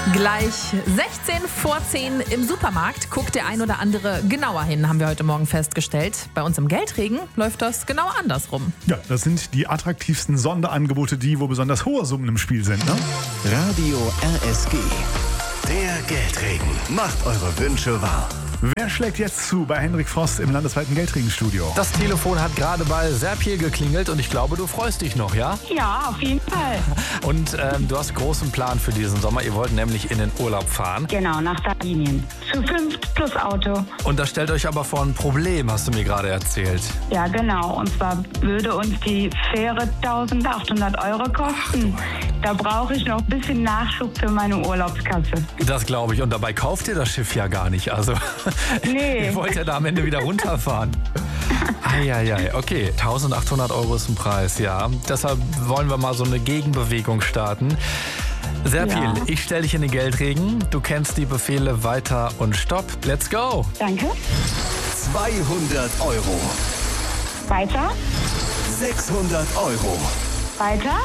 Gleich 16 vor 10 im Supermarkt guckt der ein oder andere genauer hin, haben wir heute Morgen festgestellt. Bei uns im Geldregen läuft das genau andersrum. Ja, das sind die attraktivsten Sonderangebote, die, wo besonders hohe Summen im Spiel sind, ne? Radio RSG. Der Geldregen. Macht eure Wünsche wahr. Wer schlägt jetzt zu bei Henrik Frost im landesweiten Geldregenstudio? Das Telefon hat gerade bei Serpil geklingelt und ich glaube, du freust dich noch, ja? Ja, auf jeden Fall. Und du hast großen Plan für diesen Sommer. Ihr wollt nämlich in den Urlaub fahren. Genau, nach Sardinien. Zu 5 plus Auto. Und das stellt euch aber vor ein Problem, hast du mir gerade erzählt. Ja, genau. Und zwar würde uns die Fähre 1.800 € kosten. Da brauche ich noch ein bisschen Nachschub für meine Urlaubskasse. Das glaube ich. Und dabei kauft ihr das Schiff ja gar nicht. Also, Nee. ihr wollt ja da am Ende wieder runterfahren. Eieiei, okay. 1.800 € ist ein Preis, ja. Deshalb wollen wir mal so eine Gegenbewegung starten. Serpil, Ja. ich stelle dich in den Geldregen. Du kennst die Befehle weiter und stopp. Let's go. Danke. 200 €. Weiter. 600 €. Weiter.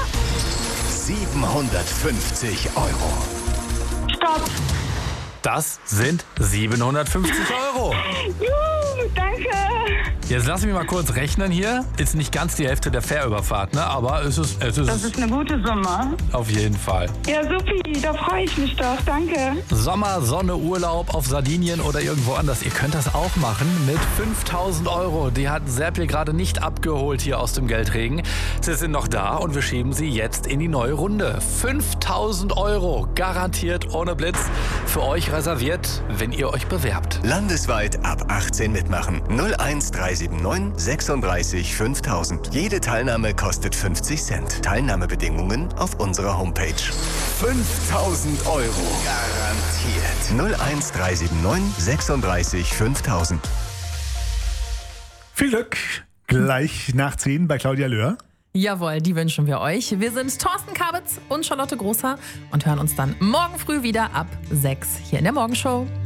750 €. Stopp. Das sind 750 €. Juhu, danke. Jetzt lass mich mal kurz rechnen hier. Ist nicht ganz die Hälfte der Fährüberfahrt, ne? Aber es ist Das ist eine gute Summe. auf jeden Fall. Ja, supi, da freue ich mich doch. Danke. Sommer, Sonne, Urlaub auf Sardinien oder irgendwo anders. Ihr könnt das auch machen mit 5.000 €. Die hat Serpil gerade nicht abgeholt hier aus dem Geldregen. Sie sind noch da und wir schieben sie jetzt in die neue Runde. 5.000 € garantiert ohne Blitz für euch reserviert, wenn ihr euch bewerbt. Landesweit ab 18 mitmachen. 01379 36 5000. Jede Teilnahme kostet 50 Cent. Teilnahmebedingungen auf unserer Homepage. 5.000 € garantiert. 01379 36 5000. Viel Glück. Gleich nach 10 bei Claudia Löhr. Jawohl, die wünschen wir euch. Wir sind Thorsten Kabitz und Charlotte Großer und hören uns dann morgen früh wieder ab 6 hier in der Morgenshow.